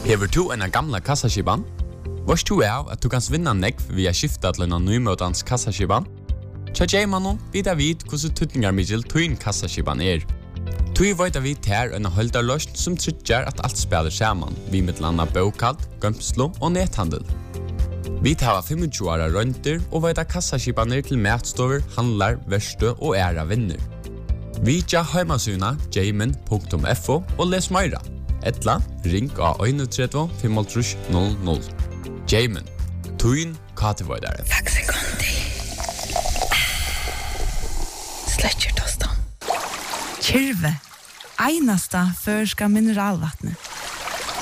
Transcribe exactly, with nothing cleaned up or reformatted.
Hever du en gamla kassaskipan? Vars du av at du kan vinna nekv via skifta til en nymøtans kassaskipan? Tja Jaymanon vidar vid hvordan tutningar middel tuin kassaskipan er. Tui veit vi ter en holdarløst som tryggjar at alt spiller saman, vi mittlanda bokald, gømslo og nethandel. Vi tar tjugofem åra rønter og veit kassaskipaner til matstover, handlar, verste og æra vinner. Vi tja heimasuna jayman punktum f o og les meira. Etla, ring av tre ett fem tre null null. Jayman, tuin katevoidare. Takk sekundi. Sletcher tostan. Kyrve, einasta førska mineralvattnet.